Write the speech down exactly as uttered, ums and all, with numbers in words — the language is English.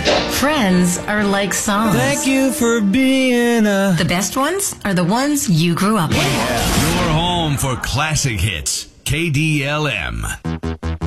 Friends are like songs. Thank you for being a... The best ones are the ones you grew up with. Your home for classic hits. K D L M.